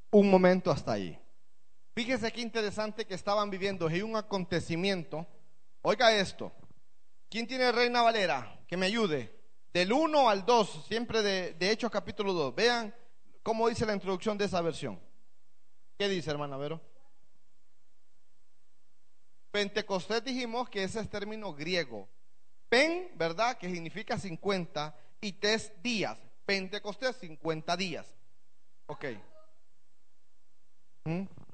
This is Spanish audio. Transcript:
un momento hasta ahí. Fíjese qué interesante que estaban viviendo y un acontecimiento. Oiga esto. ¿Quién tiene Reina Valera? Que me ayude. Del 1 al 2, siempre de Hechos capítulo 2. Vean cómo dice la introducción de esa versión. ¿Qué dice, hermana Vero? Pentecostés dijimos que ese es término griego. Pen, ¿verdad? Que significa 50 y tes días. Pentecostés, 50 días. Ok.